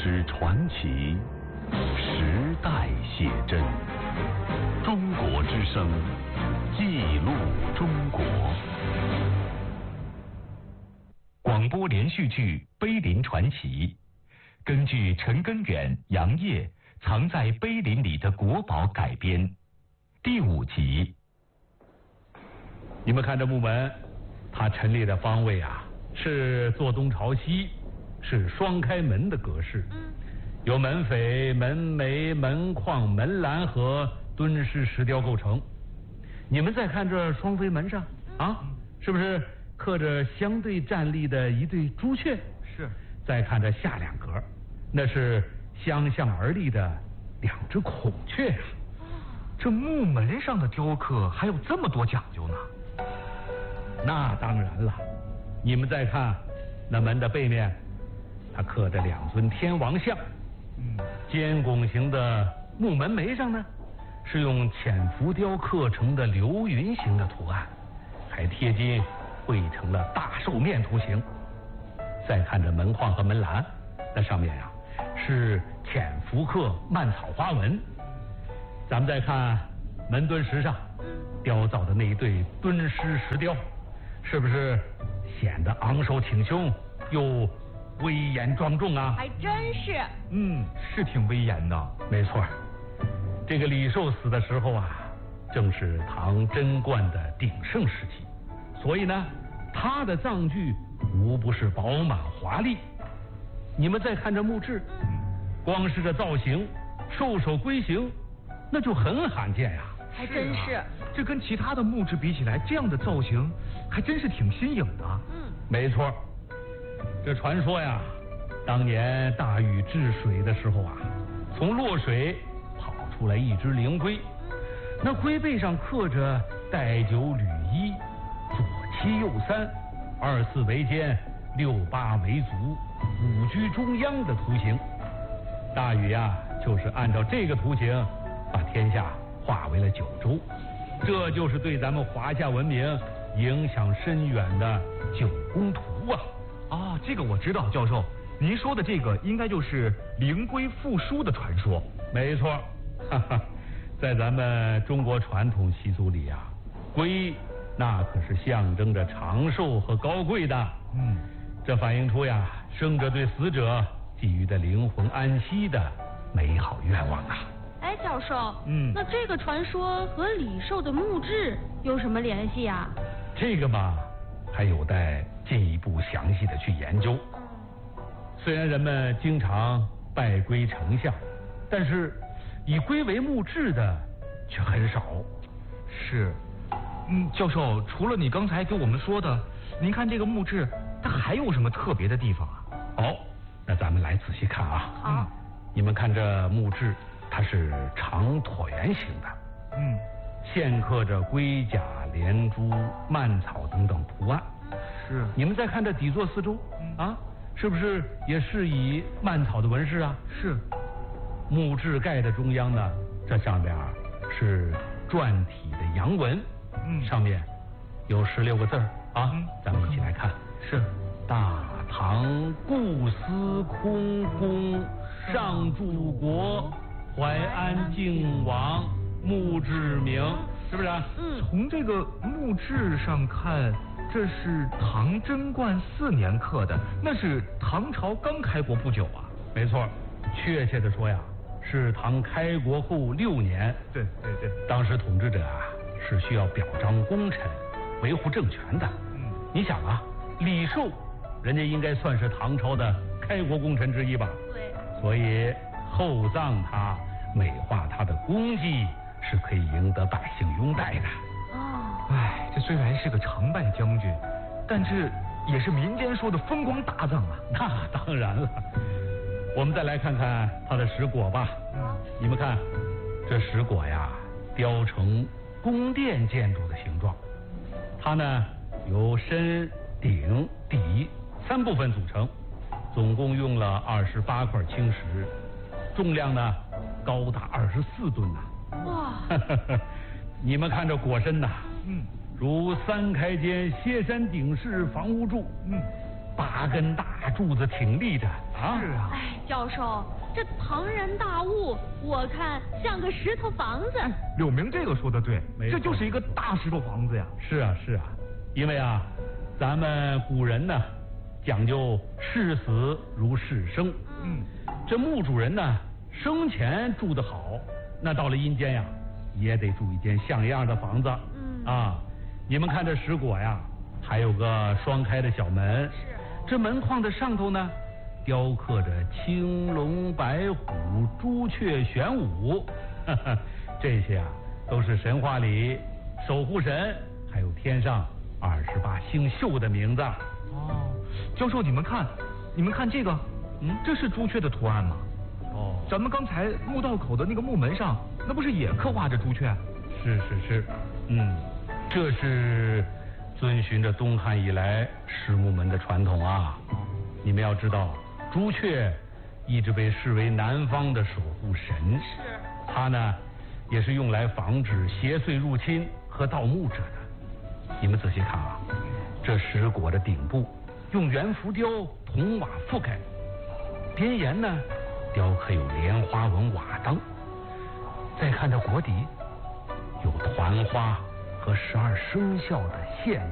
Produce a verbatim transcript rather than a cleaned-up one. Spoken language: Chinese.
史传奇，时代写真。中国之声，记录中国。广播连续剧《碑林传奇》，根据陈根远、杨业藏在碑林里的国宝改编。第五集。你们看这木门，它陈列的方位啊，是坐东朝西，是双开门的格式。由门扉、门楣、门框、门栏和敦实石雕构成。你们再看这双飞门上啊，是不是刻着相对站立的一对朱雀？ 是。 再看这下两格，那是相向而立的两只孔雀啊。 这木门上的雕刻还有这么多讲究呢？ 那当然了，你们再看那门的背面，它刻着两尊天王像。嗯，尖拱形的木门楣上呢，是用浅浮雕刻成的流云形的图案，还贴金绘成了大兽面图形。再看这门框和门栏，那上面啊是浅浮刻蔓草花纹。咱们再看门墩石上雕造的那一对敦实石雕，是不是显得昂首挺胸又威严庄重啊？ 还真是。 嗯，是挺威严的。 没错，这个李寿死的时候啊，正是唐贞观的鼎盛时期，所以呢，他的葬具无不是饱满华丽。你们再看这墓志，光是这造型，兽首龟形，那就很罕见呀。 还真是。 是啊，这跟其他的墓志比起来，这样的造型还真是挺新颖的。 嗯， 没错。这传说呀，当年大禹治水的时候啊，从洛水跑出来一只灵龟，那龟背上刻着带九履一，左七右三，二四为肩，六八为足，五居中央的图形。大禹呀，就是按照这个图形把天下划为了九州，这就是对咱们华夏文明影响深远的九宫图啊。 啊，这个我知道，教授，您说的这个应该就是灵龟复苏的传说。 没错，哈哈，在咱们中国传统习俗里啊，龟那可是象征着长寿和高贵的。 嗯， 这反映出呀，生者对死者寄予的灵魂安息的美好愿望啊。 哎，教授， 嗯， 那这个传说和李寿的墓志有什么联系啊？ 这个嘛，还有待进一步详细的去研究。虽然人们经常拜龟成像，但是以龟为墓志的却很少。 是，嗯，教授，除了你刚才给我们说的，您看这个墓志它还有什么特别的地方啊？ 好，那咱们来仔细看啊。 好， 你们看这墓志，它是长椭圆形的。 嗯， 现刻着龟甲、连珠、蔓草等等图案。 是。 你们再看这底座四周，嗯、啊，是不是也是以蔓草的纹饰啊？ 是。 墓志盖的中央呢，这上边啊是篆体的阳文， 嗯， 上面有十六个字儿啊，嗯、咱们一起来看。 是。 大唐故司空宫，上柱国，淮安靖王墓志铭，是不是啊？ 嗯。 从这个墓志上看，这是唐贞观四年刻的，那是唐朝刚开国不久啊。 没错，确切的说呀，是唐开国后六年。 对对对。 当时统治者啊是需要表彰功臣，维护政权的。嗯。你想啊，李寿，人家应该算是唐朝的开国功臣之一吧？ 对。 所以厚葬他，美化他的功绩，是可以赢得百姓拥戴的。 哦。 哎，这虽然是个常败将军，但这也是民间说的风光大葬啊。 那当然了。我们再来看看他的石椁吧。嗯。你们看，这石椁呀，雕成宫殿建筑的形状。它呢由身、顶、底三部分组成，总共用了二十八块青石，重量呢高达二十四吨呐。 哇！ 你们看这椁身呐， 嗯， 如三开间歇山顶式房屋柱，嗯， 八根大柱子挺立着啊。 是啊。 哎，教授，这庞然大物，我看像个石头房子。 柳明这个说的对， 没错这就是一个大石头房子呀。 是啊是啊，因为啊，咱们古人呢讲究视死如视生。 嗯， 这墓主人呢生前住得好，那到了阴间呀，也得住一间像样的房子。 嗯啊，你们看这石椁呀，还有个双开的小门。 是。 这门框的上头呢，雕刻着青龙白虎、朱雀玄武，呵呵，这些啊都是神话里守护神，还有天上二十八星宿的名字。 哦，教授，你们看，你们看这个，嗯，这是朱雀的图案吗？ 哦， 咱们刚才墓道口的那个木门上，那不是也刻画着朱雀？ 是是是，嗯，这是遵循着东汉以来石木门的传统啊。你们要知道，朱雀一直被视为南方的守护神。 是。 它呢，也是用来防止邪祟入侵和盗墓者的。你们仔细看啊，这石椁的顶部用圆浮雕铜瓦覆盖，边沿呢雕刻有莲花纹瓦当。再看这椁底，有团花和十二生肖的线